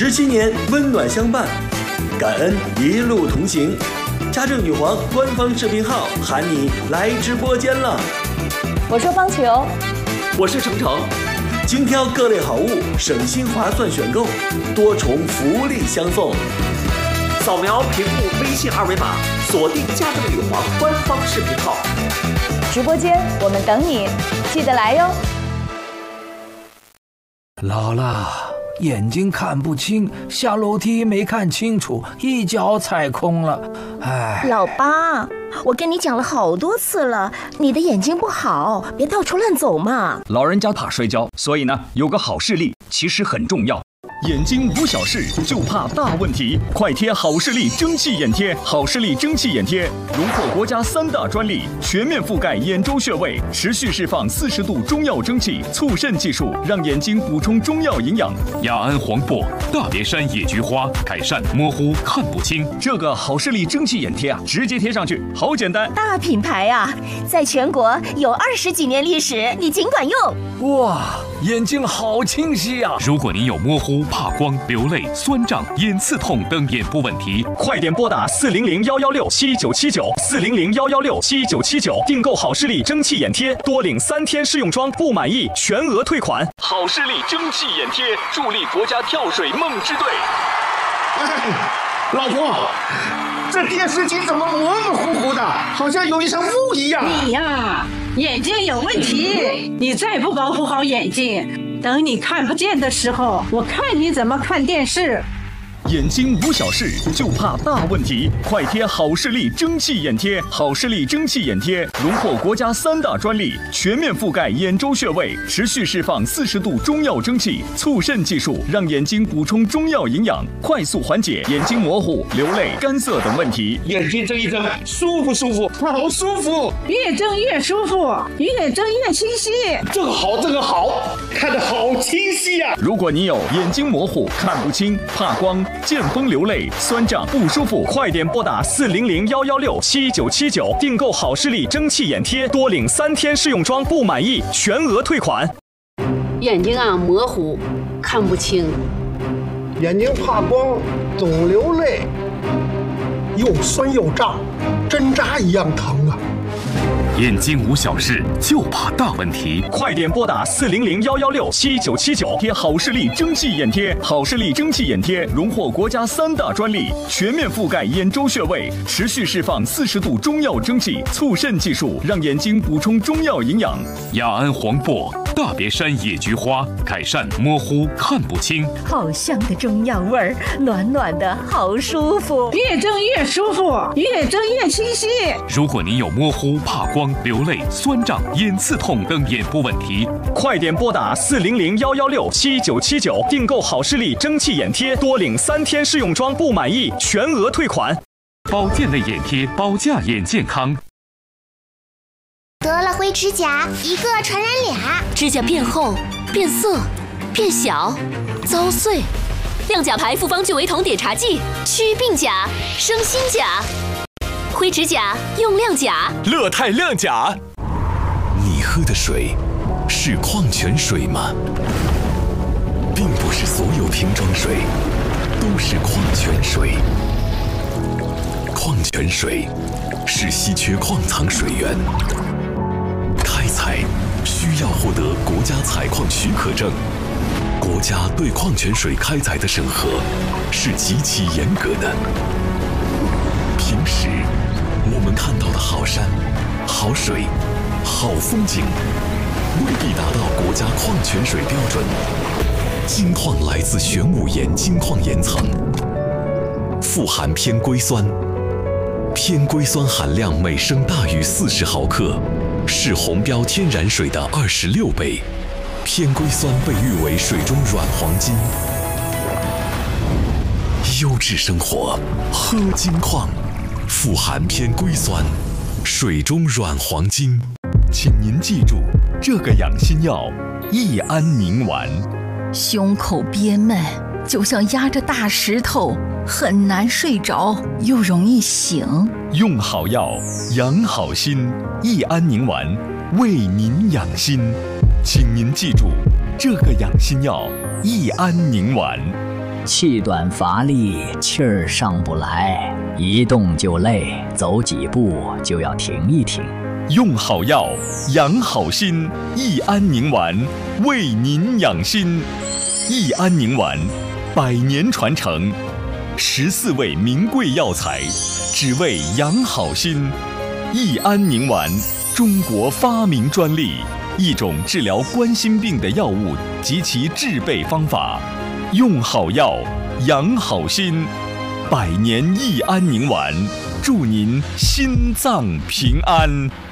17年温暖相伴，感恩一路同行。家政女皇官方视频号喊你来直播间了。 我说棒球， 我是程程。 精挑各类好物，省心划算选购，多重福利相送。 扫描屏幕微信二维码，锁定家政女皇官方视频号。 直播间我们等你，记得来哟。 姥姥，眼睛看不清，下楼梯没看清楚，一脚踩空了。哎， 老八，我跟你讲了好多次了，你的眼睛不好，别到处乱走嘛。 老人家怕摔跤，所以呢，有个好视力其实很重要。眼睛无小事，就怕大问题。快贴好视力蒸汽眼贴，好视力蒸汽眼贴荣获国家3大专利，全面覆盖眼周穴位，持续释放40度中药蒸汽，促渗技术，让眼睛补充中药营养。 雅安黄柏、大别山野菊花，改善模糊看不清。 这个好视力蒸汽眼贴啊，直接贴上去，好简单。 大品牌啊，在全国有20几年历史，你尽管用。 哇，眼睛好清晰啊！ 如果您有模糊、怕光、流泪、酸胀、眼刺痛等眼部问题， 快点拨打400-116-7979，400-116-7979，订购好视力蒸汽眼贴，多领3天试用装，不满意全额退款。好视力蒸汽眼贴，助力国家跳水梦之队。 老婆，这电视机怎么模模糊糊的，好像有一层雾一样？ 你呀，眼睛有问题，你再不保护好眼睛，等你看不见的时候，我看你怎么看电视。 眼睛无小事，就怕大问题。快贴好视力蒸汽眼贴，好视力蒸汽眼贴荣获国家3大专利，全面覆盖眼周穴位，持续释放40度中药蒸汽，促渗技术，让眼睛补充中药营养，快速缓解眼睛模糊、流泪、干涩等问题。 眼睛睁一睁，舒服舒服，好舒服， 越睁越舒服，越睁越清晰。 这个好，这个好，看得好清晰呀！ 如果你有眼睛模糊、看不清、怕光、见风流泪、酸胀不舒服，快点拨打400-116-7979，订购好视力蒸汽眼贴，多领3天试用装，不满意全额退款。 眼睛啊模糊，看不清， 眼睛怕光，总流泪，又酸又胀，针扎一样疼啊！ 眼睛无小事，就怕大问题。 快点拨打400-116-7979，贴好视力蒸汽眼贴。好视力蒸汽眼贴荣获国家3大专利，全面覆盖眼周穴位，持续释放40度中药蒸汽，促渗技术，让眼睛补充中药营养。 雅安黄柏、大别山野菊花，改善模糊看不清。 好香的中药味儿，暖暖的，好舒服， 越睁越舒服，越睁越清晰。 如果您有模糊、怕光、流泪、酸胀、眼刺痛等眼部问题， 快点拨打400-116-7979，订购好视力蒸汽眼贴，多领3天试用装，不满意全额退款。 保健类眼贴，保驾眼健康。 得了灰指甲，一个传染俩， 指甲变厚、变色、变小、遭碎。亮甲牌复方聚维酮碘茶剂，祛病甲、生新甲。灰指甲用亮甲， 乐泰亮甲。你喝的水是矿泉水吗？并不是所有瓶装水都是矿泉水。矿泉水是稀缺矿藏水源，开采需要获得国家采矿许可证。国家对矿泉水开采的审核是极其严格的。平时我们看到的好山、好水、好风景，未必达到国家矿泉水标准。金矿来自玄武岩金矿岩层，富含偏硅酸，偏硅酸含量每升大于40毫克，是红标天然水的26倍。偏硅酸被誉为水中软黄金。优质生活，喝金矿，富含偏硅酸，水中软黄金。 请您记住这个养心药：益安宁丸。 胸口憋闷，就像压着大石头，很难睡着，又容易醒。 用好药，养好心。益安宁丸为您养心，请您记住这个养心药：益安宁丸。 气短乏力，气儿上不来，一动就累，走几步就要停一停。 用好药，养好心，益安宁丸为您养心。益安宁丸100年传承，14味名贵药材，只为养好心。益安宁丸，中国发明专利，一种治疗冠心病的药物及其制备方法。用好药，养好心，100年益安宁丸，祝您心脏平安。